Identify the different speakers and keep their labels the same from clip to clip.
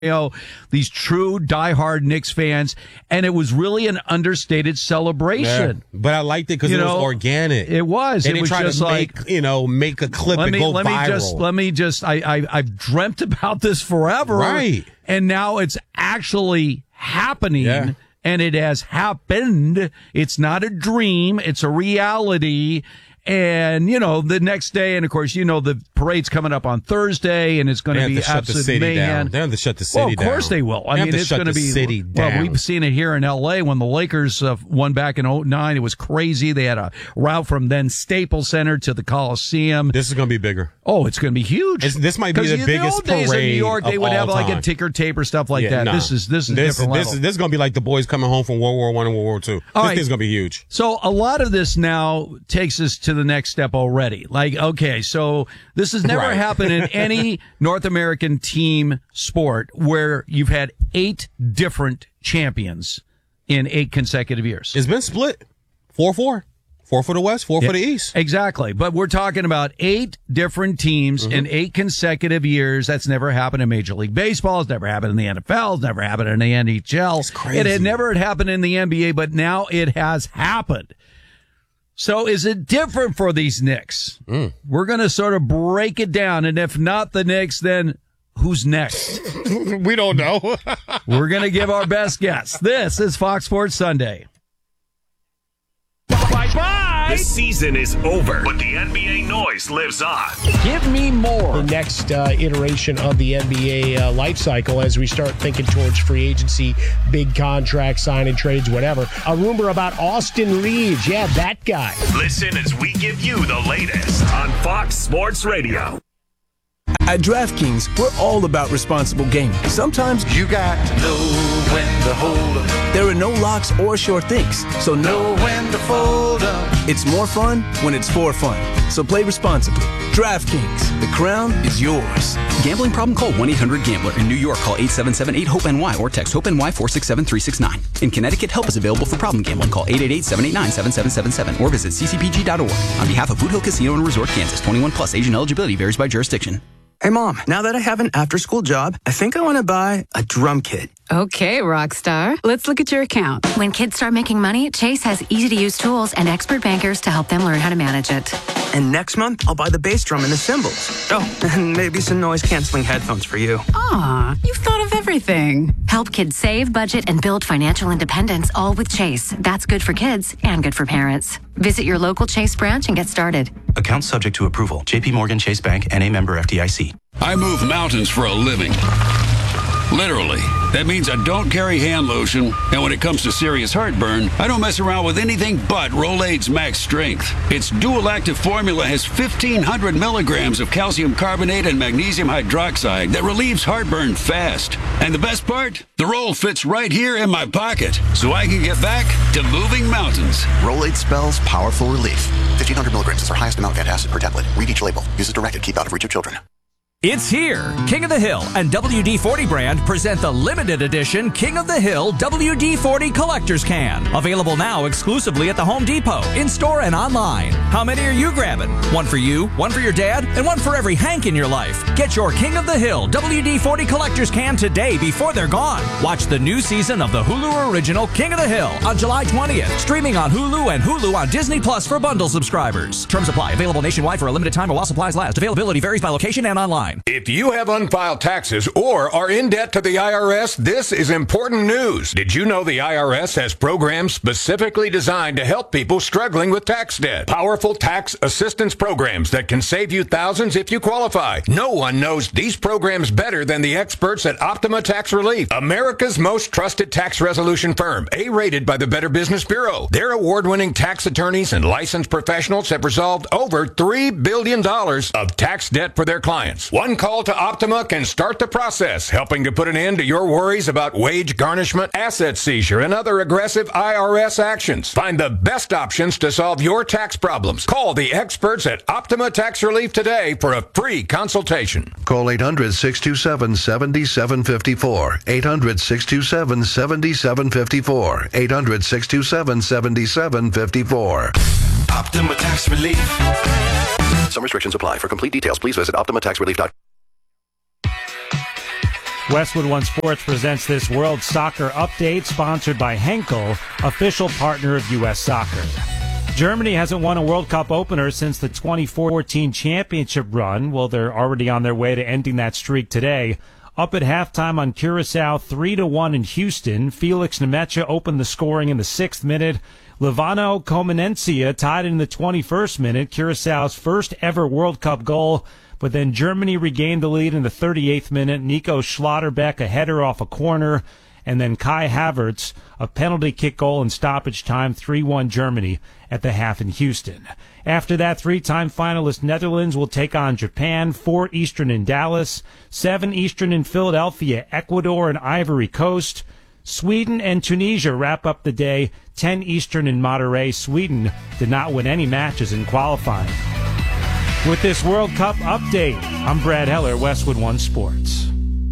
Speaker 1: these true diehard Knicks fans, and it was really an understated celebration.
Speaker 2: Yeah, but I liked it because it was organic.
Speaker 1: It was.
Speaker 2: They didn't try
Speaker 1: just
Speaker 2: to
Speaker 1: like
Speaker 2: make a clip and go viral.
Speaker 1: I've dreamt about this forever,
Speaker 2: right?
Speaker 1: And now it's actually happening.
Speaker 2: Yeah.
Speaker 1: And it has happened. It's not a dream. It's a reality. And, the next day, and of course, the parade's coming up on Thursday, and it's going to be absolute mayhem.
Speaker 2: They have to shut the city down.
Speaker 1: Well, of course they will. It's going to be
Speaker 2: city down.
Speaker 1: Well, we've seen it here in L.A. when the Lakers won back in 2009. It was crazy. They had a route from then Staples Center to the Coliseum.
Speaker 2: This is going to be bigger.
Speaker 1: Oh, it's going to be huge.
Speaker 2: This might be the biggest parade
Speaker 1: in New York, they would have like a ticker tape or stuff like that.
Speaker 2: Nah.
Speaker 1: This is different level.
Speaker 2: This is going to be like the boys coming home from World War I and World War II. This thing's going to be huge.
Speaker 1: So a lot of this now takes us to the next step already. Like, okay, so this has never happened in any North American team sport where you've had 8 different champions in 8 consecutive years.
Speaker 2: It's been split 4-4. 4 for the West, 4 for the East.
Speaker 1: Exactly. But we're talking about 8 different teams in 8 consecutive years. That's never happened in Major League Baseball. It's never happened in the NFL. It's never happened in the NHL.
Speaker 2: It's crazy.
Speaker 1: It had never happened in the NBA, but now it has happened. So is it different for these Knicks? We're going to sort of break it down. And if not the Knicks, then who's next?
Speaker 2: We don't know.
Speaker 1: We're going to give our best guess. This is Fox Sports Sunday.
Speaker 3: Bye-bye! The season is over, but the NBA noise lives on.
Speaker 1: Give me more.
Speaker 4: The next iteration of the NBA life cycle as we start thinking towards free agency, big contracts, signing trades, whatever. A rumor about Austin Reeves. Yeah, that guy.
Speaker 3: Listen as we give you the latest on Fox Sports Radio.
Speaker 5: At DraftKings, we're all about responsible gaming. Sometimes
Speaker 6: you got to know when to hold up.
Speaker 5: There are no locks or sure things, so know
Speaker 6: when to fold up.
Speaker 5: It's more fun when it's for fun. So play responsibly. DraftKings, the crown is yours.
Speaker 7: Gambling problem? Call 1-800-GAMBLER. In New York, call 877-8-HOPE-NY or text HOPE-NY 467-369. In Connecticut, help is available for problem gambling. Call 888-789-7777 or visit ccpg.org. On behalf of Boot Hill Casino and Resort, Kansas, 21 plus, age and eligibility varies by jurisdiction.
Speaker 8: Hey, Mom, now that I have an after-school job, I think I want to buy a drum kit.
Speaker 9: Okay, Rockstar. Let's look at your account.
Speaker 10: When kids start making money, Chase has easy-to-use tools and expert bankers to help them learn how to manage it.
Speaker 8: And next month, I'll buy the bass drum and the cymbals. Oh, and maybe some noise-canceling headphones for you.
Speaker 9: Aw, you've thought of everything.
Speaker 10: Help kids save, budget, and build financial independence, all with Chase. That's good for kids and good for parents. Visit your local Chase branch and get started.
Speaker 11: Account subject to approval. J.P. Morgan Chase Bank, N.A. member FDIC.
Speaker 12: I move mountains for a living. Literally. That means I don't carry hand lotion, and when it comes to serious heartburn, I don't mess around with anything but Rolaids Max Strength. Its dual-active formula has 1,500 milligrams of calcium carbonate and magnesium hydroxide that relieves heartburn fast. And the best part? The roll fits right here in my pocket, so I can get back to moving mountains.
Speaker 13: Rolaids spells powerful relief. 1,500 milligrams is our highest amount of antacid per tablet. Read each label. Use as directed. Keep out of reach of children.
Speaker 14: It's here. King of the Hill and WD-40 brand present the limited edition King of the Hill WD-40 Collector's Can. Available now exclusively at the Home Depot, in-store and online. How many are you grabbing? One for you, one for your dad, and one for every Hank in your life. Get your King of the Hill WD-40 Collector's Can today before they're gone. Watch the new season of the Hulu original King of the Hill on July 20th. Streaming on Hulu and Hulu on Disney Plus for bundle subscribers. Terms apply. Available nationwide for a limited time while supplies last. Availability varies by location and online.
Speaker 15: If you have unfiled taxes or are in debt to the IRS, this is important news. Did you know the IRS has programs specifically designed to help people struggling with tax debt? Powerful tax assistance programs that can save you thousands if you qualify. No one knows these programs better than the experts at Optima Tax Relief, America's most trusted tax resolution firm, A-rated by the Better Business Bureau. Their award-winning tax attorneys and licensed professionals have resolved over $3 billion of tax debt for their clients. One call to Optima can start the process, helping to put an end to your worries about wage garnishment, asset seizure, and other aggressive IRS actions. Find the best options to solve your tax problems. Call the experts at Optima Tax Relief today for a free consultation.
Speaker 16: Call 800-627-7754. 800-627-7754. 800-627-7754.
Speaker 13: Optima Tax Relief. Some restrictions apply. For complete details, please visit OptimaTaxRelief.com.
Speaker 17: Westwood One Sports presents this World Soccer Update, sponsored by Henkel, official partner of U.S. Soccer. Germany hasn't won a World Cup opener since the 2014 championship run. Well, they're already on their way to ending that streak today. Up at halftime on Curaçao, 3-1 in Houston. Felix Nemecha opened the scoring in the 6th minute. Livano Comenencia tied in the 21st minute, Curaçao's first ever World Cup goal. But then Germany regained the lead in the 38th minute. Nico Schlotterbeck, a header off a corner. And then Kai Havertz, a penalty kick goal in stoppage time, 3-1 Germany at the half in Houston. After that, 3-time finalist Netherlands will take on Japan, 4 Eastern in Dallas, 7 Eastern in Philadelphia, Ecuador and Ivory Coast. Sweden and Tunisia wrap up the day, 10 Eastern in Monterrey. Sweden did not win any matches in qualifying. With this World Cup update, I'm Brad Heller, Westwood One Sports.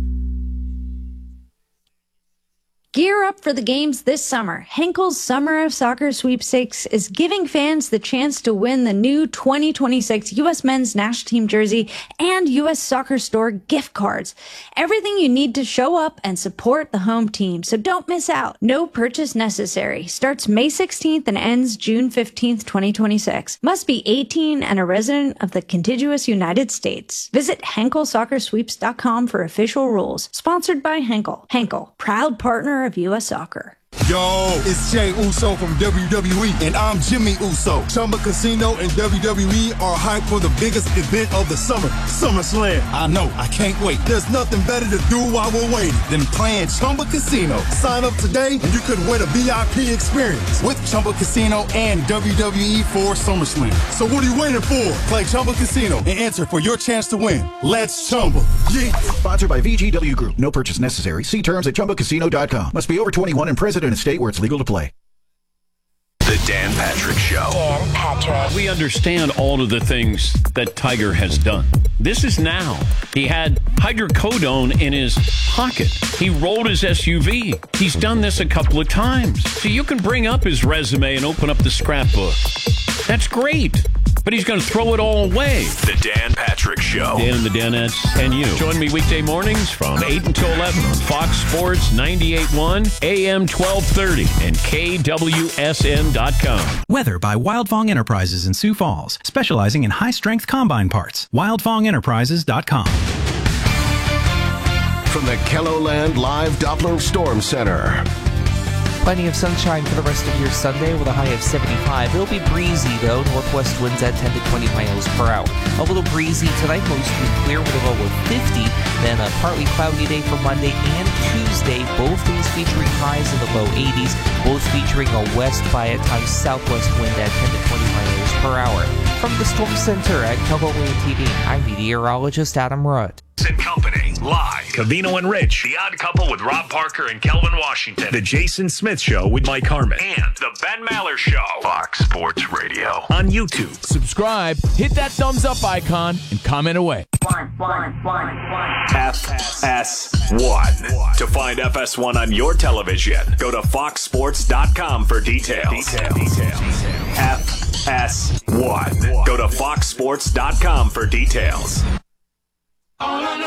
Speaker 18: Gear up for the games this summer. Henkel's Summer of Soccer Sweepstakes is giving fans the chance to win the new 2026 U.S. Men's National Team jersey and U.S. Soccer Store gift cards. Everything you need to show up and support the home team, so don't miss out. No purchase necessary. Starts May 16th and ends June 15th, 2026. Must be 18 and a resident of the contiguous United States. Visit HenkelSoccerSweeps.com for official rules. Sponsored by Henkel. Henkel, proud partner of U.S. Soccer.
Speaker 19: Yo, it's Jey Uso from WWE, and I'm Jimmy Uso. Chumba Casino and WWE are hyped for the biggest event of the summer, SummerSlam. I know, I can't wait. There's nothing better to do while we're waiting than playing Chumba Casino. Sign up today, and you could win a VIP experience with Chumba Casino and WWE for SummerSlam. So what are you waiting for? Play Chumba Casino and enter for your chance to win. Let's Chumba. Yeah.
Speaker 20: Sponsored by VGW Group. No purchase necessary. See terms at ChumbaCasino.com. Must be over 21 and present in a state where it's legal to play.
Speaker 3: The Dan Patrick Show.
Speaker 21: Dan Patrick.
Speaker 22: We understand all of the things that Tiger has done. This is now. He had hydrocodone in his pocket. He rolled his SUV. He's done this a couple of times. So you can bring up his resume and open up the scrapbook. That's great. But he's going to throw it all away.
Speaker 3: The Dan Patrick Show.
Speaker 22: Dan and the Danettes and you. Join me weekday mornings from 8 until 11 on Fox Sports 98.1, AM 1230, and KWSN.com.
Speaker 23: Weather by Wildfong Enterprises in Sioux Falls, specializing in high-strength combine parts. WildFongEnterprises.com.
Speaker 24: From the KELOLAND Live Doppler Storm Center.
Speaker 25: Plenty of sunshine for the rest of your Sunday with a high of 75. It'll be breezy, though. Northwest winds at 10 to 20 miles per hour. A little breezy tonight, mostly clear with a low of 50. Then a partly cloudy day for Monday and Tuesday. Both days featuring highs in the low 80s. Both featuring a west by at times southwest wind at 10 to 20 miles per hour. From the Storm Center at KELOLAND TV, I'm meteorologist Adam Rudd.
Speaker 3: And Company, live. Covino and Rich, The Odd Couple with Rob Parker and Kelvin Washington. The Jason Smith Show with Mike Harmon. And The Ben Maller Show. Fox Sports Radio. On YouTube.
Speaker 26: Subscribe, hit that thumbs up icon, and comment away.
Speaker 3: FS1. To find FS1 on your television, go to foxsports.com for details. FS1. Go to foxsports.com for details.
Speaker 6: All of the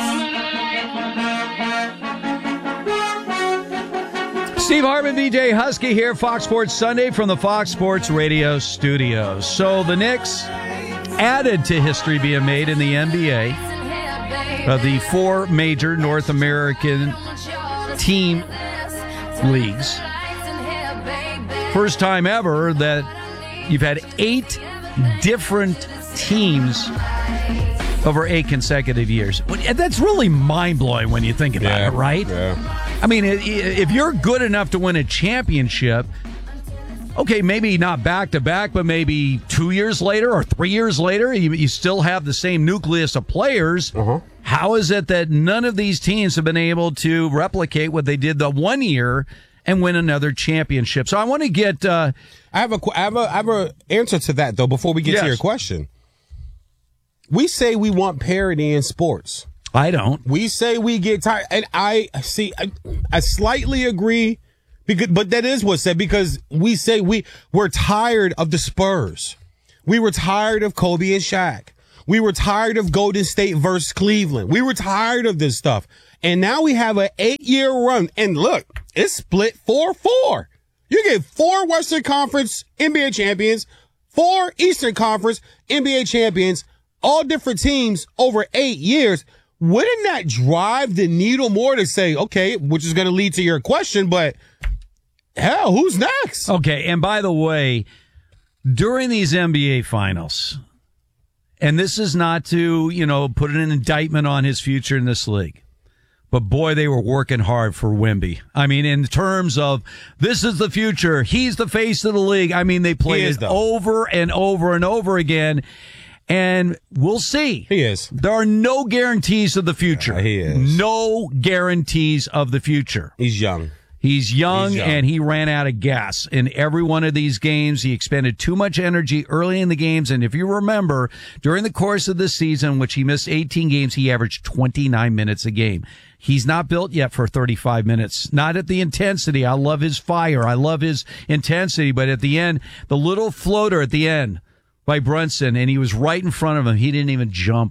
Speaker 1: Steve Hartman, VJ Husky here, Fox Sports Sunday from the Fox Sports Radio studios. So the Knicks added to history being made in the NBA. The 4 major North American team leagues. First time ever that you've had 8 different teams over 8 consecutive years. That's really mind-blowing when you think about it, right? Yeah. I mean, if you're good enough to win a championship, okay, maybe not back-to-back, but maybe 2 years later or 3 years later, you still have the same nucleus of players. Uh-huh. How is it that none of these teams have been able to replicate what they did the 1 year and win another championship? So I want to get...
Speaker 2: I have a answer to that, though, before we get to your question. We say we want parity in sports.
Speaker 1: I don't.
Speaker 2: We say we get tired. And I slightly agree, but that is what's said, because we say we're tired of the Spurs. We were tired of Kobe and Shaq. We were tired of Golden State versus Cleveland. We were tired of this stuff. And now we have an 8-year run. And look, it's split 4-4. You get 4 Western Conference NBA champions, 4 Eastern Conference NBA champions, all different teams over 8 years. Wouldn't that drive the needle more to say, okay, which is going to lead to your question, but hell, who's next?
Speaker 1: Okay, and by the way, during these NBA finals, and this is not to, put an indictment on his future in this league, but boy, they were working hard for Wemby. I mean, in terms of this is the future, he's the face of the league. I mean, they played it over and over and over again. And we'll see.
Speaker 2: He is.
Speaker 1: There are no guarantees of the future.
Speaker 2: Yeah, he is.
Speaker 1: No guarantees of the future.
Speaker 2: He's young.
Speaker 1: He's young, and he ran out of gas in every one of these games. He expended too much energy early in the games. And if you remember, during the course of the season, which he missed 18 games, he averaged 29 minutes a game. He's not built yet for 35 minutes. Not at the intensity. I love his fire. I love his intensity. But at the end, the little floater at the end by Brunson, and he was right in front of him. He didn't even jump.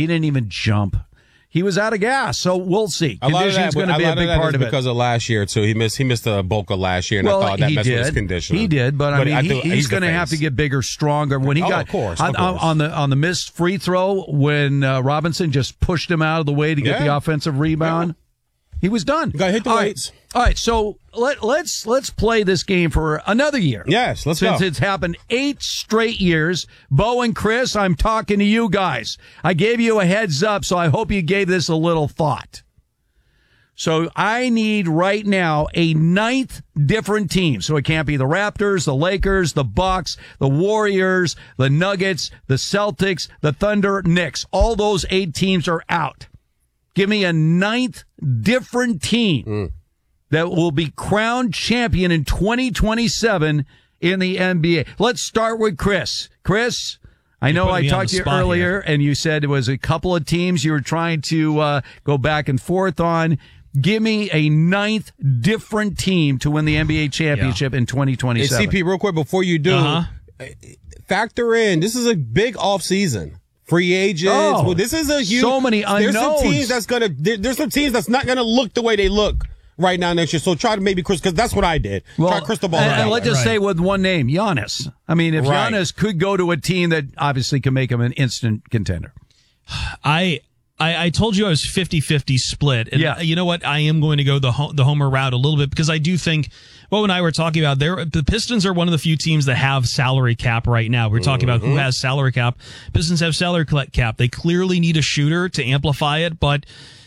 Speaker 1: He was out of gas, so we'll see. Conditioning's going to be a big part of it.
Speaker 2: Because of last year, too. He missed the bulk of last year, and I thought that messed with his conditioning.
Speaker 1: He did, but I mean, he's going to have to get bigger, stronger. When he got
Speaker 2: of course.
Speaker 1: on the missed free throw, when Robinson just pushed him out of the way to get the offensive rebound, he was done.
Speaker 2: Got to hit the weights.
Speaker 1: All right, so let's play this game for another year.
Speaker 2: Yes, let's go.
Speaker 1: Since it's happened 8 straight years. Bo and Chris, I'm talking to you guys. I gave you a heads up, so I hope you gave this a little thought. So I need right now a 9th different team. So it can't be the Raptors, the Lakers, the Bucks, the Warriors, the Nuggets, the Celtics, the Thunder, Knicks. All those 8 teams are out. Give me a 9th different team that will be crowned champion in 2027 in the NBA. Let's start with Chris. Chris, I know I talked to you earlier, and you said it was a couple of teams you were trying to go back and forth on. Give me a 9th different team to win the NBA championship in 2027.
Speaker 2: Hey, CP, real quick, before you do, factor in, this is a big offseason. Free agents. Well, this is a huge.
Speaker 1: So many unknowns.
Speaker 2: There's some teams that's not going to look the way they look right now next year. So try to maybe because that's what I did. Try crystal ball.
Speaker 1: And let's just say with one name, Giannis. I mean, if Giannis could go to a team that obviously can make him an instant contender.
Speaker 4: I told you I was 50-50 split. And you know what? I am going to go the homer route a little bit because I do think Bo and I were talking about the Pistons are one of the few teams that have salary cap right now. We're talking about who has salary cap. Pistons have salary cap. They clearly need a shooter to amplify it, but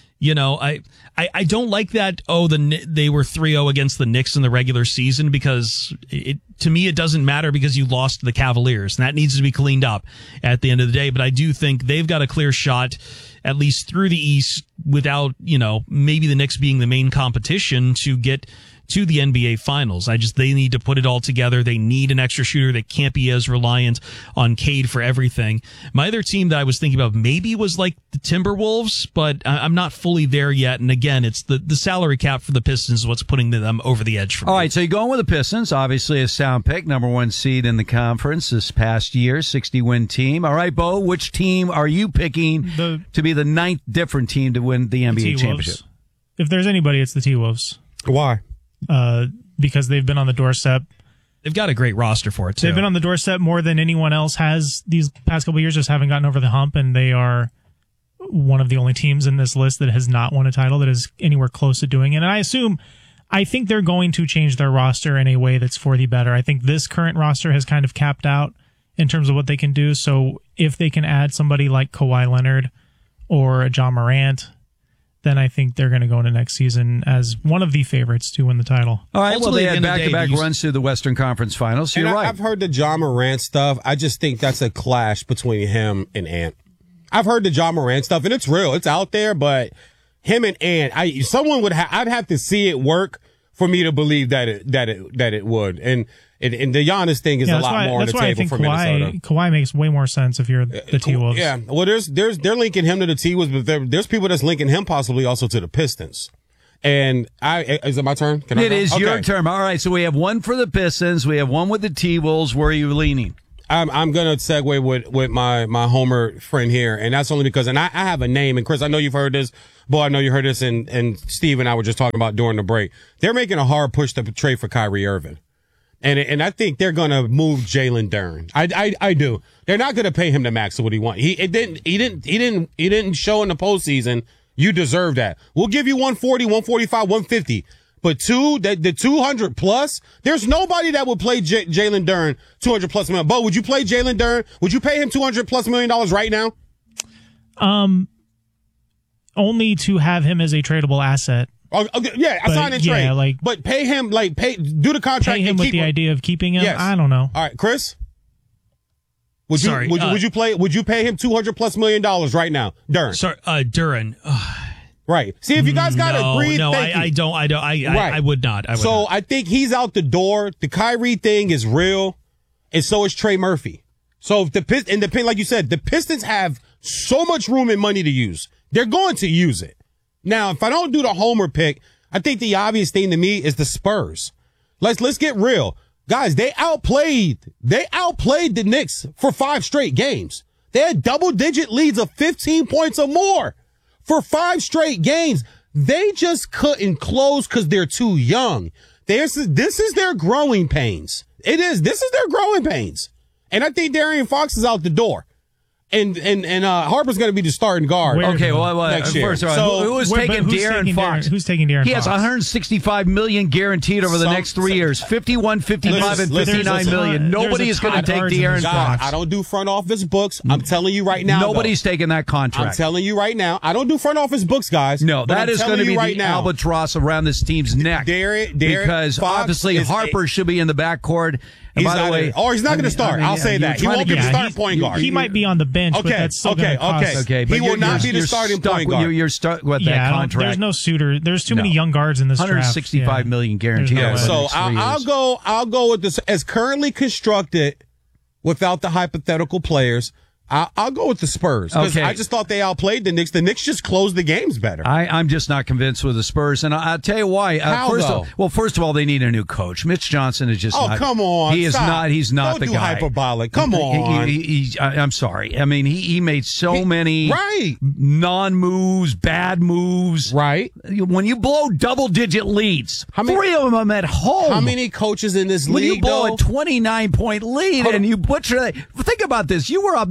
Speaker 4: I don't like that. They were 3-0 against the Knicks in the regular season because to me it doesn't matter because you lost to the Cavaliers and that needs to be cleaned up at the end of the day. But I do think they've got a clear shot at least through the East without maybe the Knicks being the main competition to get to the NBA Finals. They need to put it all together. They need an extra shooter. They can't be as reliant on Cade for everything. My other team that I was thinking about maybe was like the Timberwolves, but I'm not fully there yet. And again, it's the salary cap for the Pistons is what's putting them over the edge for me.
Speaker 1: All right, so you're going with the Pistons, obviously a sound pick, number 1 seed in the conference this past year, 60-win team. All right, Bo, which team are you picking to be the 9th different team to win the NBA championship?
Speaker 5: If there's anybody, it's the T-Wolves.
Speaker 2: Why?
Speaker 5: Because they've been on the doorstep.
Speaker 4: They've got a great roster for it, too.
Speaker 5: They've been on the doorstep more than anyone else has these past couple of years, just haven't gotten over the hump, and they are one of the only teams in this list that has not won a title that is anywhere close to doing it. And I think they're going to change their roster in a way that's for the better. I think this current roster has kind of capped out in terms of what they can do, so if they can add somebody like Kawhi Leonard or a John Morant, then I think they're going to go into next season as one of the favorites to win the title.
Speaker 1: All right, well, they had back-to-back runs through the Western Conference Finals, so you're right.
Speaker 2: I've heard the John Morant stuff. I just think that's a clash between him and Ant. I've heard the John Morant stuff, and it's real. It's out there, but him and Ant, I'd have to see it work for me to believe that it would. And the Giannis thing is a lot more on the table for Minnesota.
Speaker 5: Kawhi makes way more sense if you're the T-Wolves.
Speaker 2: Yeah, well, they're linking him to the T-Wolves, but there's people that's linking him possibly also to the Pistons. And is it my turn?
Speaker 1: It is your turn. All right, so we have one for the Pistons. We have one with the T-Wolves. Where are you leaning?
Speaker 2: I'm gonna segue with my Homer friend here, and that's only because, and I have a name, and Chris, I know you've heard this. Boy, I know you heard this, and Steve and I were just talking about during the break. They're making a hard push to trade for Kyrie Irving. And I think they're gonna move Jalen Duren. I do. They're not gonna pay him the max of what he wants. He didn't show in the postseason. You deserve that. We'll give you 140, 145, 150. But the 200 plus, there's nobody that would play Jalen Duren 200 plus million. Bo, would you play Jalen Duren? Would you pay him 200 plus $1 million right now?
Speaker 5: Only to have him as a tradable asset.
Speaker 2: Oh, okay, yeah, sign and trade.
Speaker 5: Yeah,
Speaker 2: but pay him, do the contract.
Speaker 5: Pay him with the idea of keeping him.
Speaker 2: Yes.
Speaker 5: I don't know.
Speaker 2: All right, Chris. Would you pay him 200 plus $1 million right now, Duren?
Speaker 4: Sorry, Duren.
Speaker 2: Right. See, if you guys got to agree.
Speaker 4: No, I would not.
Speaker 2: I think he's out the door. The Kyrie thing is real, and so is Trey Murphy. So if like you said, the Pistons have so much room and money to use. They're going to use it. Now, if I don't do the Homer pick, I think the obvious thing to me is the Spurs. Let's get real. Guys, they outplayed the Knicks for 5 straight games. They had double-digit leads of 15 points or more for 5 straight games. They just couldn't close because they're too young. This is their growing pains. This is their growing pains. And I think De'Aaron Fox is out the door. And Harper's going to be the starting guard. Next year.
Speaker 1: First of all, who is taking De'Aaron Fox?
Speaker 5: Who's taking De'Aaron Fox?
Speaker 1: He has $165 million guaranteed over the next 3 years. 51, 55, and 59 million. Nobody is going to take De'Aaron Fox.
Speaker 2: I don't do front office books. I'm telling you right now.
Speaker 1: Nobody's taking that contract.
Speaker 2: I'm telling you right now. I don't do front office books, guys.
Speaker 1: No, that is going to be the albatross around this team's neck. Because obviously Harper should be in the backcourt. And by the way,
Speaker 2: he's not going to start. I'll say that. He won't be the starting point guard.
Speaker 5: He might be on the bench, but that's still going to cost.
Speaker 1: Okay.
Speaker 2: He will not be the starting point guard.
Speaker 1: You're stuck with that contract.
Speaker 5: There's no suitor. There's too many young guards in this draft.
Speaker 1: $165 million guaranteed.
Speaker 2: So I'll go with this as currently constructed without the hypothetical players. I'll go with the Spurs. Okay. I just thought they outplayed the Knicks. The Knicks just closed the games better.
Speaker 1: I'm just not convinced with the Spurs, and I'll tell you why. First of all, they need a new coach. Mitch Johnson is just not.
Speaker 2: Oh, come on.
Speaker 1: He is not. He's not the guy.
Speaker 2: Hyperbolic. Come on.
Speaker 1: I'm sorry. I mean, he made so many non-moves, bad moves.
Speaker 2: Right.
Speaker 1: When you blow double-digit leads, 3 of them at home.
Speaker 2: How many coaches in this league,
Speaker 1: when you blow a 29-point lead and you butcher that. Think about this. You were up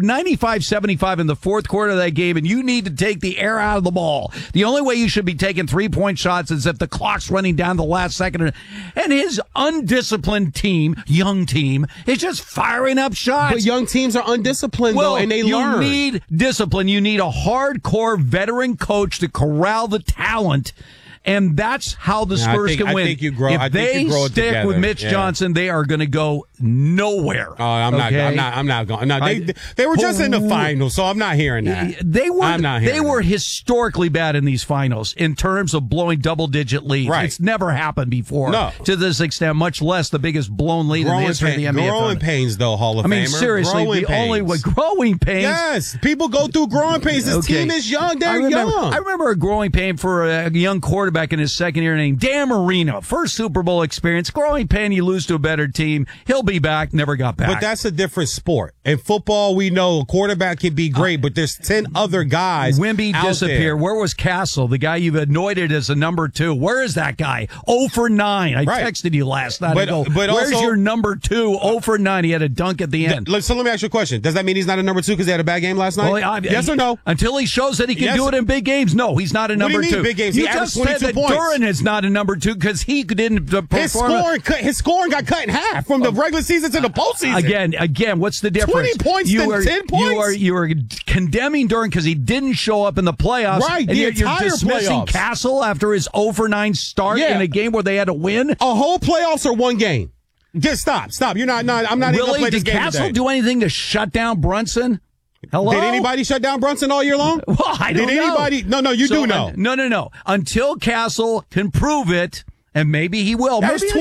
Speaker 1: 95-75 in the fourth quarter of that game, and you need to take the air out of the ball. The only way you should be taking 3-point shots is if the clock's running down the last second. And his undisciplined team, young team, is just firing up shots.
Speaker 2: But young teams are undisciplined, though, and they learn.
Speaker 1: You need discipline. You need a hardcore veteran coach to corral the talent. And that's how the Spurs can win. If they stick with Mitch Johnson, they are going to go nowhere.
Speaker 2: Oh, I'm not going. No, they were just in the finals, so I'm not hearing that.
Speaker 1: They were historically bad in these finals in terms of blowing double-digit leads.
Speaker 2: Right.
Speaker 1: It's never happened before to this extent, much less the biggest blown lead in the history of the NBA.
Speaker 2: Growing pains, though, Hall of Famer.
Speaker 1: I mean, seriously, growing pains.
Speaker 2: Yes, people go through growing pains. This team is young. They're young.
Speaker 1: I remember a growing pain for a young quarterback in his second year named Dan Marino. First Super Bowl experience. Growing pain, you lose to a better team. He'll be back. Never got back.
Speaker 2: But that's a different sport. In football, we know a quarterback can be great, but there's 10 other guys.
Speaker 1: Wemby disappeared. Where was Castle, the guy you've anointed as a number 2? Where is that guy? 0 for 9. I texted you last night. But where's your number 2? 0 for 9. He had a dunk at the end.
Speaker 2: So let me ask you a question. Does that mean he's not a number 2 because he had a bad game last night? Yes or no?
Speaker 1: Until he shows that he can do it in big games. No, he's not a number 2.
Speaker 2: What do you mean big games?
Speaker 1: You just said that Duren is not a number 2 because he didn't perform.
Speaker 2: His scoring got cut in half from the regular season to the postseason.
Speaker 1: Again, what's the difference?
Speaker 2: 20 points to 10 points?
Speaker 1: You are condemning Duren because he didn't show up in the playoffs.
Speaker 2: Right,
Speaker 1: and you're dismissing Castle after his 0 for 9 start in a game where they had to win.
Speaker 2: A whole playoffs or one game? Just stop. You're not. I'm not even going to play this game today.
Speaker 1: Did Castle do anything to shut down Brunson? Hello?
Speaker 2: Did anybody shut down Brunson all year long?
Speaker 1: Well, I don't know.
Speaker 2: No, you do know.
Speaker 1: No. Until Castle can prove it, and maybe he will.
Speaker 2: He averaged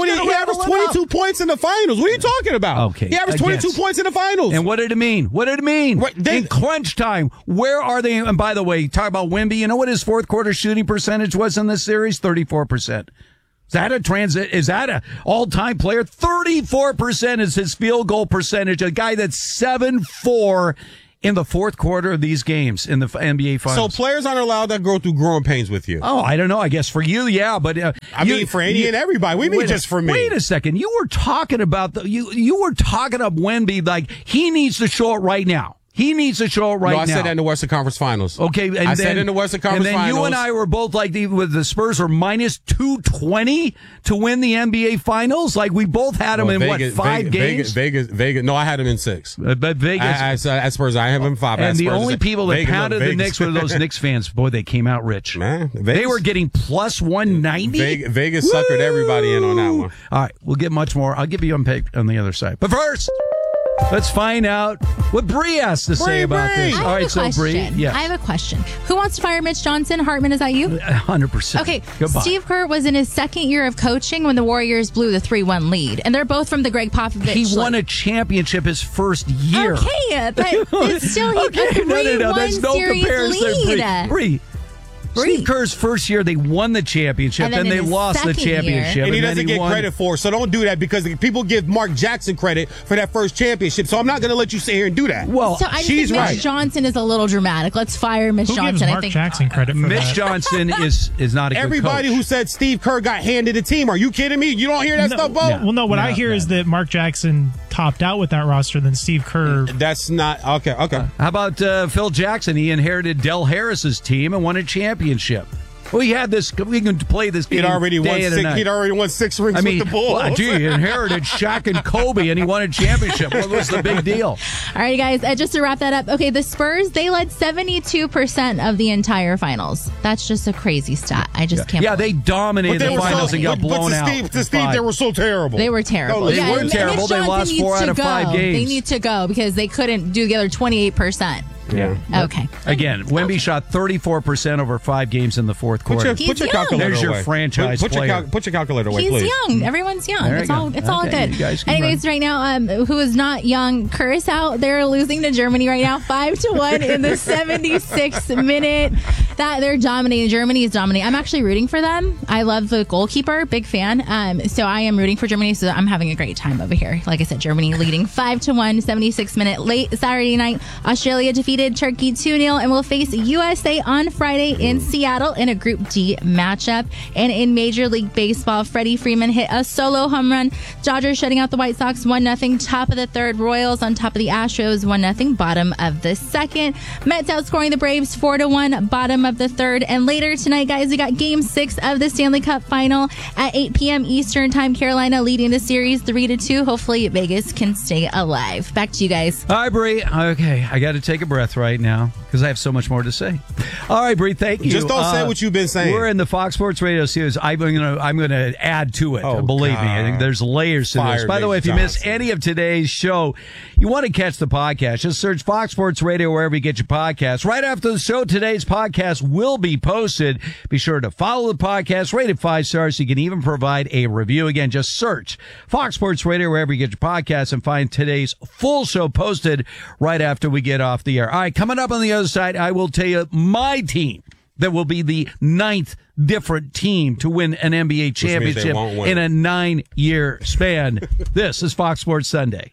Speaker 2: 22 points in the finals. What are you talking about?
Speaker 1: Okay.
Speaker 2: He averaged 22 points in the finals.
Speaker 1: And what did it mean? In crunch time, where are they? And by the way, talk about Wemby. You know what his fourth quarter shooting percentage was in this series? 34%. Is that a all-time player? 34% is his field goal percentage. A guy that's 7-4 in the fourth quarter of these games in the NBA Finals.
Speaker 2: So players aren't allowed to go through growing pains with you.
Speaker 1: Oh, I don't know. I guess for you, yeah, but
Speaker 2: I mean for any and everybody. We mean just for me.
Speaker 1: Wait a second. You were talking about you were talking up Wemby like he needs to show it right now. He needs to show it right now.
Speaker 2: I said that in the Western Conference Finals.
Speaker 1: Okay, and
Speaker 2: I said in the Western Conference Finals.
Speaker 1: And then you and I were both like, with the Spurs are minus 220 to win the NBA Finals. Like we both had them in
Speaker 2: Vegas,
Speaker 1: what 5 games?
Speaker 2: Vegas. No, I had them in 6.
Speaker 1: But Vegas,
Speaker 2: at Spurs, I have them in 5.
Speaker 1: And the only people that pounded the Knicks were those Knicks fans. Boy, they came out rich.
Speaker 2: Man,
Speaker 1: they were getting plus 190.
Speaker 2: Vegas suckered everybody in on that one.
Speaker 1: All right, we'll get much more. I'll give you unpicked on the other side. But first, let's find out what Bree has to say about this. All right, so Bree, yes.
Speaker 7: I have a question. Who wants to fire Mitch Johnson? Hartman, is that you?
Speaker 1: 100%.
Speaker 7: Okay,
Speaker 1: Goodbye.
Speaker 7: Steve Kerr was in his second year of coaching when the Warriors blew the 3-1 lead, and they're both from the Greg Popovich.
Speaker 1: He won a championship his first year.
Speaker 7: Okay, but it's still a 3-1 series lead.
Speaker 1: Bree. Steve Kerr's first year, they won the championship, and then they lost the championship.
Speaker 2: And he doesn't get credit for it, so don't do that because people give Mark Jackson credit for that first championship, so I'm not going to let you sit here and do that.
Speaker 1: Well,
Speaker 7: so I just think Mitch Johnson is a little dramatic. Let's fire Mitch Johnson.
Speaker 5: Gives Mark Jackson credit for
Speaker 1: Mitch Johnson is not a good
Speaker 2: Everybody
Speaker 1: coach.
Speaker 2: Who said Steve Kerr got handed a team, are you kidding me? You don't hear that stuff, Bo?
Speaker 5: Well, no, what I hear is that Mark Jackson topped out with that roster than Steve Kerr.
Speaker 2: That's not okay.
Speaker 1: How about Phil Jackson? He inherited Del Harris's team and won a championship. We had this. We can play this game.
Speaker 2: He'd already won 6 rings with the Bulls.
Speaker 1: Well, gee, he inherited Shaq and Kobe, and he won a championship. What was the big deal?
Speaker 7: All right, guys. Just to wrap that up. Okay, the Spurs, they led 72% of the entire finals. That's just a crazy stat. I just can't.
Speaker 1: Yeah, they dominated the finals and got blown out.
Speaker 2: To Steve, they were so terrible.
Speaker 7: They were terrible.
Speaker 1: They were terrible. They lost 4 out of 5 games.
Speaker 7: They need to go because they couldn't do the other 28%.
Speaker 1: Yeah.
Speaker 7: Okay.
Speaker 1: Again, Wemby shot 34% over 5 games in the fourth quarter.
Speaker 2: Put your calculator
Speaker 1: There's
Speaker 2: away.
Speaker 1: your franchise player.
Speaker 2: Put your calculator away, please.
Speaker 7: He's young. Everyone's young. It's all good. Anyways, right now, who is not young? Curtis out there losing to Germany right now, 5-1 in the 76th minute. That they're dominating. Germany is dominating. I'm actually rooting for them. I love the goalkeeper. Big fan. So I am rooting for Germany. So I'm having a great time over here. Like I said, Germany leading 5-1, 76 minute late Saturday night. Australia defeated Turkey 2-0 and will face USA on Friday in Seattle in a Group D matchup. And in Major League Baseball, Freddie Freeman hit a solo home run. Dodgers shutting out the White Sox 1-0. Top of the third. Royals on top of the Astros 1-0. Bottom of the second. Mets outscoring the Braves 4-1. Bottom of the third. And later tonight, guys, we got Game 6 of the Stanley Cup Final at 8 p.m. Eastern Time. Carolina leading the series 3-2. Hopefully Vegas can stay alive. Back to you guys.
Speaker 1: All right, Bree. Okay, I got to take a breath right now because I have so much more to say. All right, Bree, thank you.
Speaker 2: Just don't say what you've been saying.
Speaker 1: We're in the Fox Sports Radio series. I'm gonna add to it. Believe me, I think there's layers to this. By the way, if you miss any of today's show, you want to catch the podcast, just search Fox Sports Radio wherever you get your podcasts. Right after the show, today's podcast will be posted. Be sure to follow the podcast, rate it 5 stars. You can even provide a review. Again, just search Fox Sports Radio wherever you get your podcasts and find today's full show posted right after we get off the air. All right, coming up on the other side, I will tell you my team that will be the 9th different team to win an NBA championship in a 9-year span. This is Fox Sports Sunday.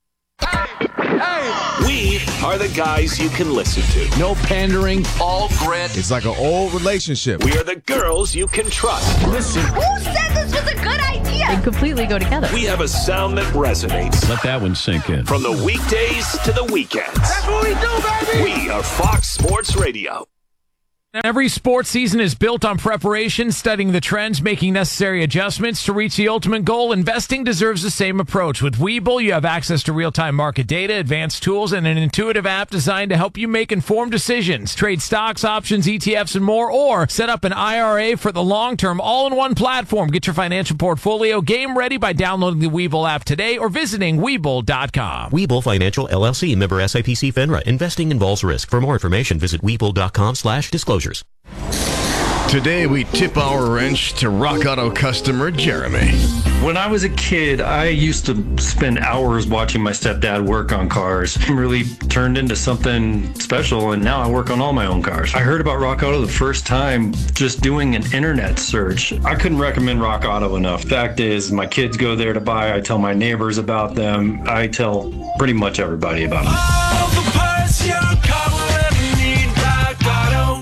Speaker 3: We are the guys you can listen to. No pandering, all grit.
Speaker 8: It's like an old relationship.
Speaker 3: We are the girls you can trust. Listen.
Speaker 9: Who said this was a good idea?
Speaker 7: They completely go together.
Speaker 3: We have a sound that resonates.
Speaker 22: Let that one sink in.
Speaker 3: From the weekdays to the weekends.
Speaker 9: That's what we do, baby.
Speaker 3: We are Fox Sports Radio.
Speaker 26: Every sports season is built on preparation, studying the trends, making necessary adjustments to reach the ultimate goal. Investing deserves the same approach. With Webull, you have access to real-time market data, advanced tools, and an intuitive app designed to help you make informed decisions. Trade stocks, options, ETFs, and more, or set up an IRA for the long term, all-in-one platform. Get your financial portfolio game ready by downloading the Webull app today or visiting Webull.com.
Speaker 10: Webull Financial, LLC, member SIPC FINRA. Investing involves risk. For more information, visit Webull.com/disclosures.
Speaker 24: Today, we tip our wrench to Rock Auto customer Jeremy.
Speaker 11: When I was a kid, I used to spend hours watching my stepdad work on cars. It really turned into something special, and now I work on all my own cars. I heard about Rock Auto the first time just doing an internet search. I couldn't recommend Rock Auto enough. Fact is, my kids go there to buy. I tell my neighbors about them. I tell pretty much everybody about them.
Speaker 6: All the parts your car will ever need, Rock Auto.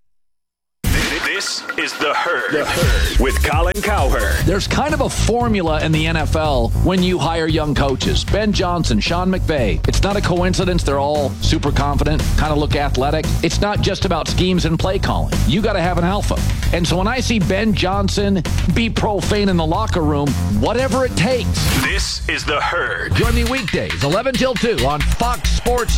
Speaker 3: This is The Herd with Colin Cowherd.
Speaker 12: There's kind of a formula in the NFL when you hire young coaches. Ben Johnson, Sean McVay. It's not a coincidence they're all super confident, kind of look athletic. It's not just about schemes and play calling. You got to have an alpha. And so when I see Ben Johnson be profane in the locker room, whatever it takes.
Speaker 3: This is The Herd.
Speaker 12: Join me weekdays, 11 till 2 on Fox Sports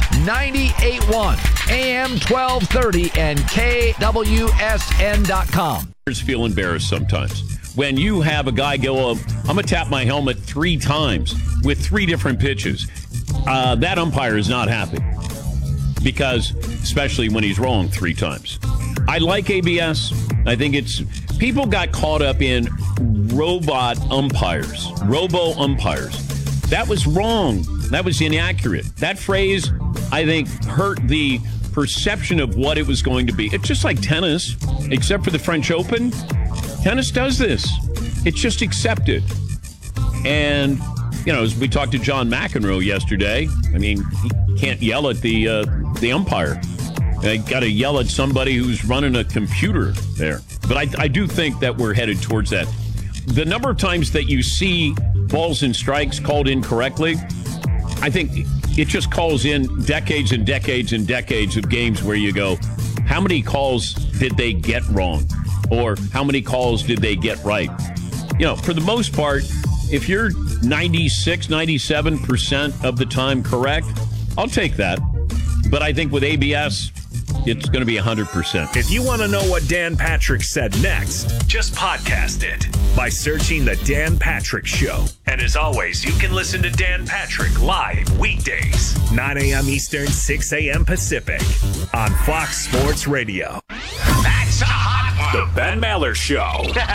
Speaker 12: 98.1, AM 1230, and KWSN.com.
Speaker 22: Feel embarrassed sometimes. When you have a guy go, I'm going to tap my helmet 3 times with 3 different pitches, that umpire is not happy. Because, especially when he's wrong 3 times. I like ABS. I think people got caught up in robot umpires, robo umpires. That was wrong. That was inaccurate. That phrase, I think, hurt the perception of what it was going to be. It's just like tennis, except for the French Open. Tennis does this. It's just accepted. And, as we talked to John McEnroe yesterday, I mean, he can't yell at the umpire. I got to yell at somebody who's running a computer there. But I do think that we're headed towards that. The number of times that you see balls and strikes called incorrectly, I think it just calls in decades and decades and decades of games where you go, how many calls did they get wrong? Or how many calls did they get right? For the most part, if you're 96, 97% of the time correct, I'll take that. But I think with ABS, it's going to be 100%.
Speaker 3: If you want to know what Dan Patrick said next, just podcast it by searching The Dan Patrick Show. And as always, you can listen to Dan Patrick live weekdays, 9 a.m. Eastern, 6 a.m. Pacific on Fox Sports Radio. That's a hot one. The Ben Maller Show.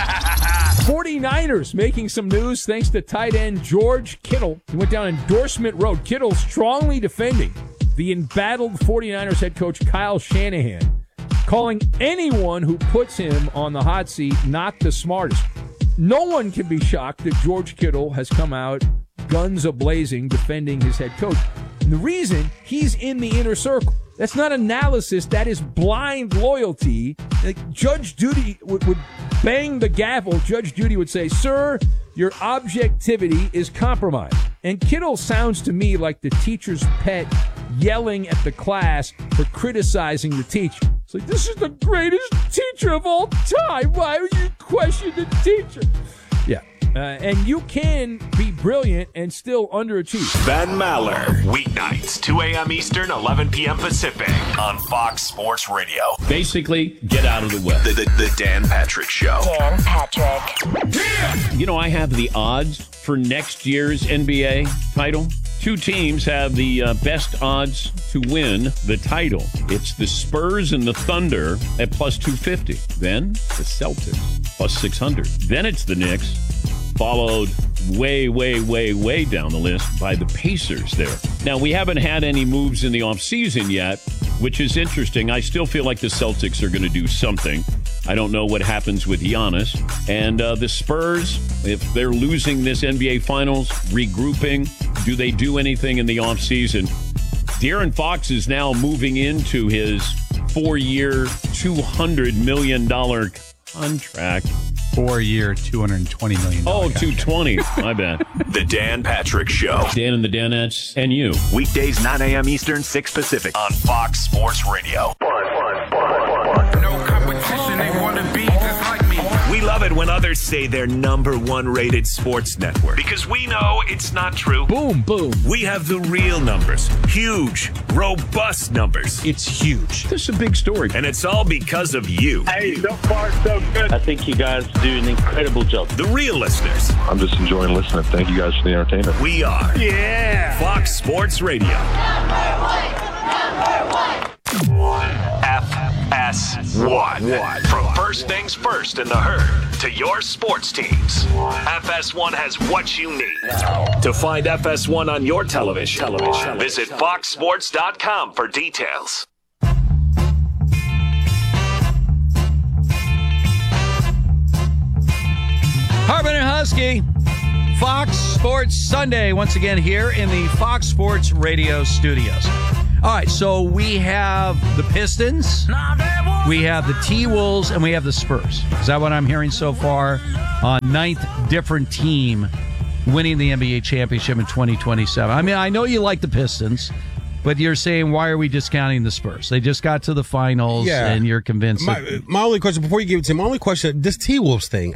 Speaker 14: 49ers making some news thanks to tight end George Kittle. He went down Endorsement Road. Kittle strongly defending the embattled 49ers head coach Kyle Shanahan, calling anyone who puts him on the hot seat not the smartest. No one can be shocked that George Kittle has come out guns a-blazing defending his head coach. And the reason, he's in the inner circle. That's not analysis. That is blind loyalty. Like Judge Judy would bang the gavel. Judge Judy would say, "Sir, your objectivity is compromised." And Kittle sounds to me like the teacher's pet yelling at the class for criticizing the teacher. It's like, this is the greatest teacher of all time. Why would you question the teacher? Yeah. And you can be brilliant and still underachieve.
Speaker 3: Ben Maller, weeknights, 2 a.m. Eastern, 11 p.m. Pacific on Fox Sports Radio.
Speaker 22: Basically, get out of the way.
Speaker 3: The Dan Patrick Show.
Speaker 9: Dan Patrick.
Speaker 22: I have the odds for next year's NBA title. 2 teams have the best odds to win the title. It's the Spurs and the Thunder at plus 250. Then the Celtics plus 600. Then it's the Knicks, followed way down the list by the Pacers there. Now, we haven't had any moves in the offseason yet, which is interesting. I still feel like the Celtics are going to do something. I don't know what happens with Giannis. And the Spurs, if they're losing this NBA Finals, regrouping, do they do anything in the offseason? De'Aaron Fox is now moving into his 4-year, $200 million contract.
Speaker 15: 4-year, $220 million.
Speaker 22: Oh, 220. My bad.
Speaker 3: The Dan Patrick Show.
Speaker 22: Dan and the Danettes and you.
Speaker 3: Weekdays, 9 a.m. Eastern, 6 Pacific on Fox Sports Radio.
Speaker 6: No competition, they want to be just like me.
Speaker 3: We love it when others say they're #1 rated sports network because we know it's not true.
Speaker 12: Boom, boom.
Speaker 3: We have the real numbers. Huge, robust numbers.
Speaker 14: It's huge.
Speaker 22: This is a big story.
Speaker 3: And it's all because of you.
Speaker 16: Hey, so far so good. I think you guys do an incredible job.
Speaker 3: The real listeners.
Speaker 21: I'm just enjoying listening. Thank you guys for the entertainment.
Speaker 3: We are.
Speaker 16: Yeah.
Speaker 3: Fox Sports Radio. #1. FS1. From first things first in the herd to your sports teams, FS1 has what you need. To find FS1 on your television, visit foxsports.com for details.
Speaker 1: Harbin and Husky, Fox Sports Sunday, once again here in the Fox Sports Radio studios. All right, so we have the Pistons, we have the T-Wolves, and we have the Spurs. Is that what I'm hearing so far? Ninth different team winning the NBA championship in 2027. I mean, I know you like the Pistons, but you're saying, why are we discounting the Spurs? They just got to the finals, and you're convinced.
Speaker 2: My only question, before you give it to me, my only question, this T-Wolves thing,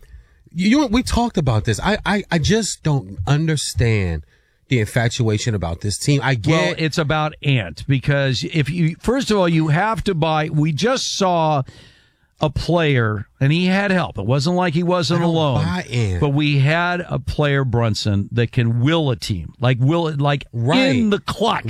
Speaker 2: we talked about this. I just don't understand the infatuation about this team.
Speaker 1: Well, it's about Ant, because first of all, you have to buy. We just saw a player, and he had help. It wasn't like he wasn't alone. But we had a player, Brunson, that can will a team, in the clutch,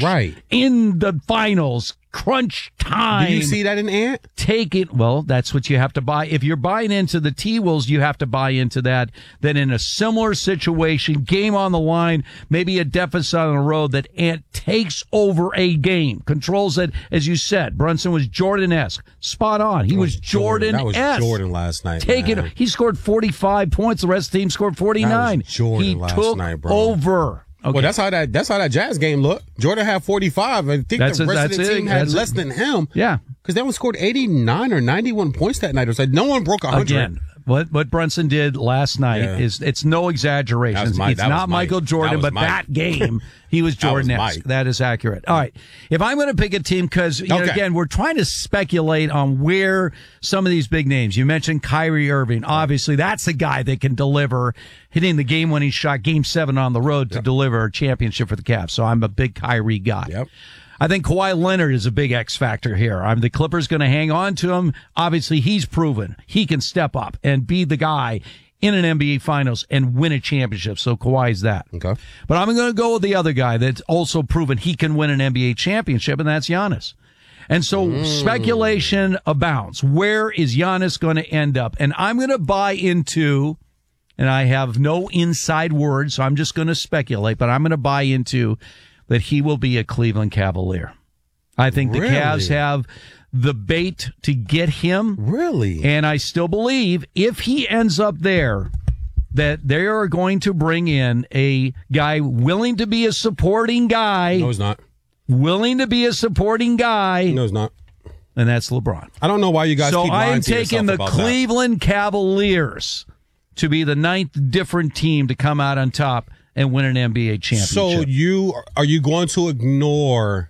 Speaker 1: in the finals. Crunch time.
Speaker 2: Do you see that in Ant?
Speaker 1: Take it. Well, that's what you have to buy. If you're buying into the T-Wolves, you have to buy into that. Then in a similar situation, game on the line, maybe a deficit on the road, that Ant takes over a game, controls it. As you said, Brunson was Jordan-esque. Spot on. He was Jordan-esque.
Speaker 2: That was Jordan last night.
Speaker 1: He scored 45 points. The rest of the team scored 49.
Speaker 2: That was Jordan last night, bro.
Speaker 1: Over. Okay.
Speaker 2: Well, that's how that Jazz game looked. Jordan had 45. I think the rest of the team had less than him.
Speaker 1: Yeah.
Speaker 2: Because they only scored 89 or 91 points that night. It was like no one broke 100.
Speaker 1: Again, what Brunson did last night it's no exaggeration. It's not Michael Jordan, but that game, he was Jordan-esque. That is accurate. All right. If I'm going to pick a team, because, again, we're trying to speculate on where some of these big names, you mentioned Kyrie Irving. Obviously, that's the guy that can deliver, hitting the game-winning shot, Game 7 on the road to deliver a championship for the Cavs. So I'm a big Kyrie guy.
Speaker 2: Yep.
Speaker 1: I think Kawhi Leonard is a big X factor here. The Clippers going to hang on to him. Obviously, he's proven he can step up and be the guy in an NBA Finals and win a championship. So Kawhi's that.
Speaker 2: Okay.
Speaker 1: But I'm going to go with the other guy that's also proven he can win an NBA championship, and that's Giannis. And so speculation abounds. Where is Giannis going to end up? And I'm going to buy into, and I have no inside word, so I'm just going to speculate, but I'm going to buy into that he will be a Cleveland Cavalier. I think the Cavs have the bait to get him.
Speaker 2: Really?
Speaker 1: And I still believe if he ends up there, that they are going to bring in a guy willing to be a supporting guy.
Speaker 2: No, he's not.
Speaker 1: Willing to be a supporting guy.
Speaker 2: No, he's not.
Speaker 1: And that's LeBron.
Speaker 2: I don't know why you guys keep lying to yourself about that. So I am taking the
Speaker 1: Cleveland Cavaliers to be the 9th different team to come out on top and win an NBA championship.
Speaker 2: So are you going to ignore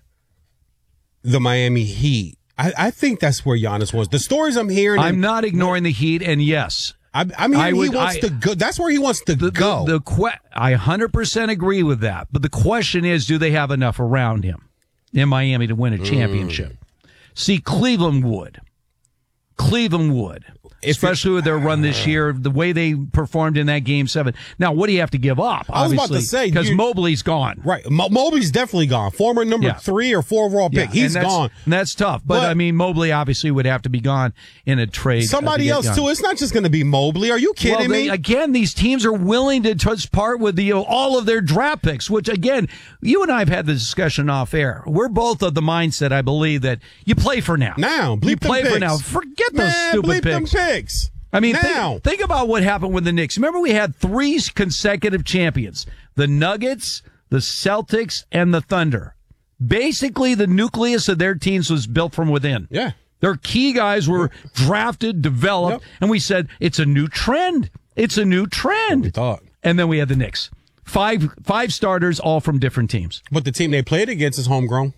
Speaker 2: the Miami Heat? I think that's where Giannis was. The stories I'm hearing.
Speaker 1: I'm not ignoring the Heat, and yes.
Speaker 2: He wants to go. That's where he wants to go.
Speaker 1: I 100% agree with that. But the question is, do they have enough around him in Miami to win a championship? See, Cleveland would. Especially with their run this year, the way they performed in that Game 7. Now, what do you have to give up?
Speaker 2: I was about to say,
Speaker 1: because Mobley's gone.
Speaker 2: Right, Mobley's definitely gone. Former number 3 or 4 overall pick. He's gone.
Speaker 1: And that's tough. But I mean, Mobley obviously would have to be gone in a trade.
Speaker 2: Somebody else too. It's not just going to be Mobley. Are you kidding me?
Speaker 1: Again, these teams are willing to part with all of their draft picks. Which again, you and I have had the discussion off air. We're both of the mindset, I believe, that you play for now.
Speaker 2: You play
Speaker 1: for now. Forget those stupid picks. I mean, think about what happened with the Knicks. Remember, we had 3 consecutive champions: the Nuggets, the Celtics, and the Thunder. Basically, the nucleus of their teams was built from within.
Speaker 2: Yeah.
Speaker 1: Their key guys were drafted, developed, and we said, it's a new trend. It's a new trend.
Speaker 2: We thought.
Speaker 1: And then we had the Knicks. Five starters, all from different teams.
Speaker 2: But the team they played against is homegrown.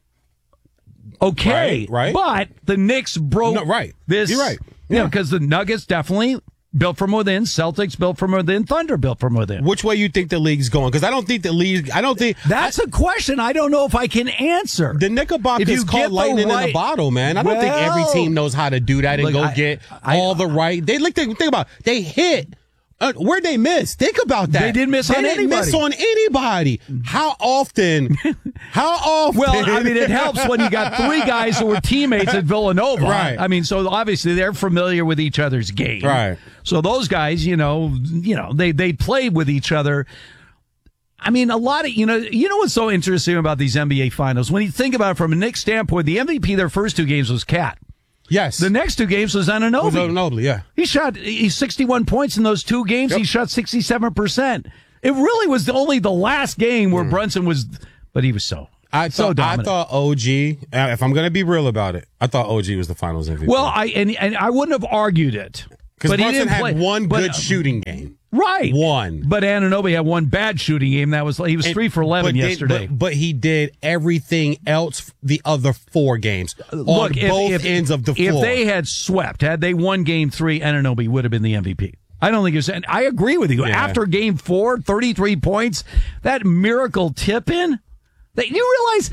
Speaker 1: Okay.
Speaker 2: Right.
Speaker 1: But the Knicks broke this.
Speaker 2: You're right.
Speaker 1: Yeah, because the Nuggets definitely built from within, Celtics built from within, Thunder built from within.
Speaker 2: Which way you think the league's going? Because I don't think
Speaker 1: that's a question I don't know if I can answer.
Speaker 2: The Knickerbocker is called lightning in a bottle, man. I don't think every team knows how to do that and get all the right. Think about it. They hit Where'd they miss? Think about that.
Speaker 1: They didn't miss on anybody.
Speaker 2: They didn't miss on anybody. How often?
Speaker 1: Well, I mean, it helps when you got 3 guys who were teammates at Villanova.
Speaker 2: Right.
Speaker 1: I mean, so obviously they're familiar with each other's game.
Speaker 2: Right.
Speaker 1: So those guys, they played with each other. I mean, a lot of, you know what's so interesting about these NBA finals? When you think about it from a Knicks standpoint, the MVP their first 2 games was Cat.
Speaker 2: Yes.
Speaker 1: The next 2 games was Anunoby.
Speaker 2: Yeah.
Speaker 1: He's 61 points in those 2 games. Yep. He shot 67%. It really was only the last game where Brunson was, but he was so dominant.
Speaker 2: I thought OG, if I'm going to be real about it, I thought OG was the finals MVP.
Speaker 1: Well, I wouldn't have argued it.
Speaker 2: Because Brunson had one good shooting game.
Speaker 1: Right.
Speaker 2: One.
Speaker 1: But Anunoby had one bad shooting game. He was 3 for 11 yesterday.
Speaker 2: But he did everything else the other 4 games on both ends of the floor.
Speaker 1: If they had swept, had they won game 3, Anunoby would have been the MVP. I don't think it was. And I agree with you. Yeah. After game 4, 33 points, that miracle tip in. That you realize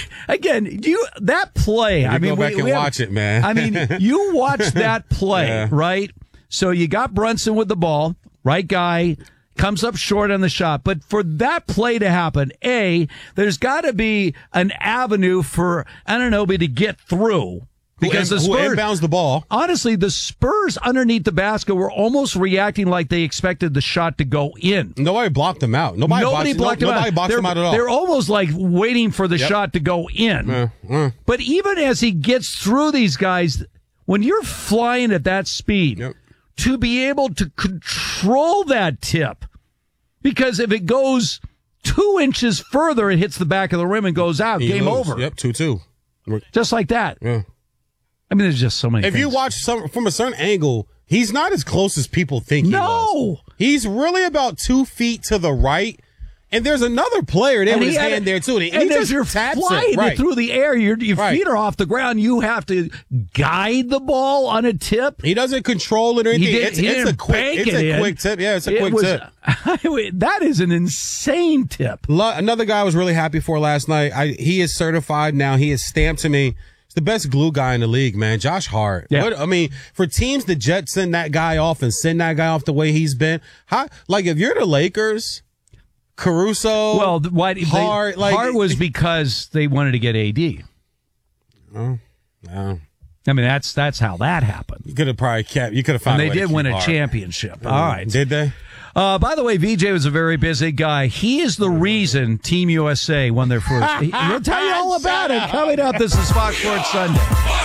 Speaker 1: that play.
Speaker 2: I mean, go back and watch it, man.
Speaker 1: I mean, you watch that play, right? So you got Brunson with the ball, right guy, comes up short on the shot. But for that play to happen, there's got to be an avenue for Anunoby to get through. Because the Spurs
Speaker 2: inbounds the ball.
Speaker 1: Honestly, the Spurs underneath the basket were almost reacting like they expected the shot to go in.
Speaker 2: Nobody blocked them out. Nobody blocked them out at all.
Speaker 1: They're almost like waiting for the shot to go in. But even as he gets through these guys, when you're flying at that speed, to be able to control that tip, because if it goes 2 inches further, it hits the back of the rim and goes out. Game over.
Speaker 2: Yep, 2-2.
Speaker 1: Just like that.
Speaker 2: Yeah.
Speaker 1: I mean, there's just so many
Speaker 2: things. You watch from a certain angle, he's not as close as people think he was. He's really about 2 feet to the right. And there's another player there with his hand there, too.
Speaker 1: And as you're flying through the air, your feet are off the ground. You have to guide the ball on a tip.
Speaker 2: He doesn't control it or anything. It's a quick tip. Yeah, it's a quick tip.
Speaker 1: That is an insane tip.
Speaker 2: Another guy I was really happy for last night. He is certified now. He is stamped to me. He's the best glue guy in the league, man. Josh Hart.
Speaker 1: Yeah.
Speaker 2: For teams to jettison that guy off and send that guy off the way he's been, if you're the Lakers, Caruso, Hart.
Speaker 1: Hart was because they wanted to get AD.
Speaker 2: Oh, no.
Speaker 1: I mean, that's how that happened.
Speaker 2: You could have probably kept. You could have found.
Speaker 1: And they did win a championship. All right,
Speaker 2: did they?
Speaker 1: By the way, VJ was a very busy guy. He is the reason Team USA won their first. He'll tell you all about it coming up. This is Fox Sports Sunday.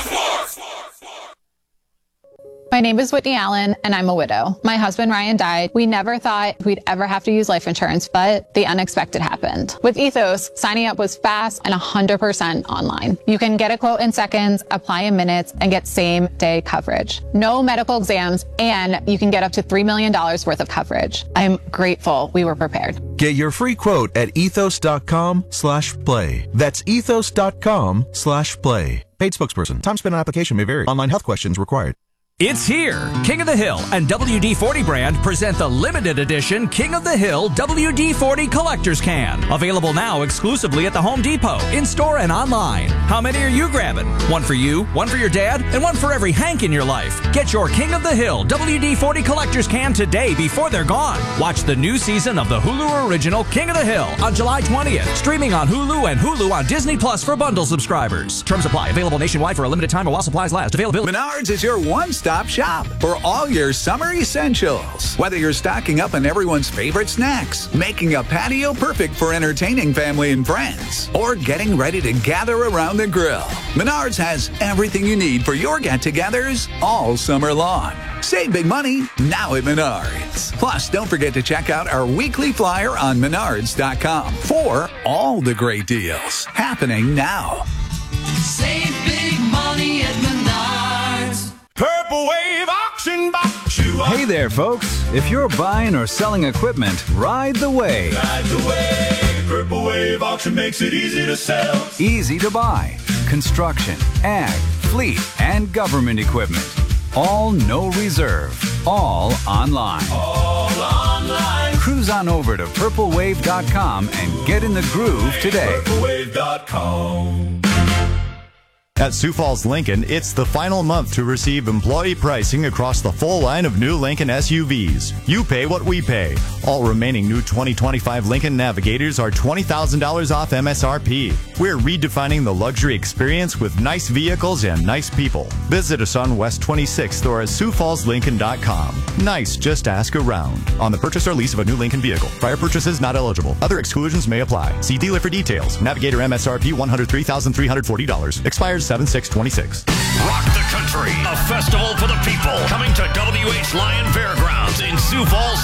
Speaker 13: My name is Whitney Allen, and I'm a widow. My husband, Ryan, died. We never thought we'd ever have to use life insurance, but the unexpected happened. With Ethos, signing up was fast and 100% online. You can get a quote in seconds, apply in minutes, and get same-day coverage. No medical exams, and you can get up to $3 million worth of coverage. I'm grateful we were prepared.
Speaker 17: Get your free quote at ethos.com/play. That's ethos.com/play. Paid spokesperson. Time spent on application may vary. Online health questions required.
Speaker 18: It's here. King of the Hill and WD-40 brand present the limited edition King of the Hill WD-40 Collector's Can. Available now exclusively at the Home Depot, in-store and online. How many are you grabbing? One for you, one for your dad, and one for every Hank in your life. Get your King of the Hill WD-40 Collector's Can today before they're gone. Watch the new season of the Hulu original King of the Hill on July 20th. Streaming on Hulu and Hulu on Disney Plus for bundle subscribers. Terms apply. Available nationwide for a limited time while supplies last. Availability.
Speaker 19: Menards is your one-stop shop for all your summer essentials. Whether you're stocking up on everyone's favorite snacks, making a patio perfect for entertaining family and friends, or getting ready to gather around the grill, Menards has everything you need for your get-togethers all summer long. Save big money now at Menards. Plus, don't forget to check out our weekly flyer on Menards.com for all the great deals happening now.
Speaker 20: Save big money at Menards.
Speaker 6: Purple Wave Auction Box.
Speaker 23: Hey there, folks. If you're buying or selling equipment, ride the wave.
Speaker 6: Ride the wave. Purple Wave Auction makes it easy to sell.
Speaker 23: Easy to buy. Construction, ag, fleet, and government equipment. All no reserve. All online.
Speaker 6: All online.
Speaker 23: Cruise on over to purplewave.com and get in the groove today.
Speaker 6: Purplewave.com.
Speaker 4: At Sioux Falls Lincoln, it's the final month to receive employee pricing across the full line of new Lincoln SUVs. You pay what we pay. All remaining new 2025 Lincoln Navigators are $20,000 off MSRP. We're redefining the luxury experience with nice vehicles and nice people. Visit us on West 26th or at SiouxFallsLincoln.com. Nice, just ask around. On the purchase or lease of a new Lincoln vehicle. Prior purchases not eligible. Other exclusions may apply. See dealer for details. Navigator MSRP $103,340. Expires 7/6/26.
Speaker 5: Rock the Country, a festival for the people, coming to WH Lyon Fairgrounds in Sioux Falls,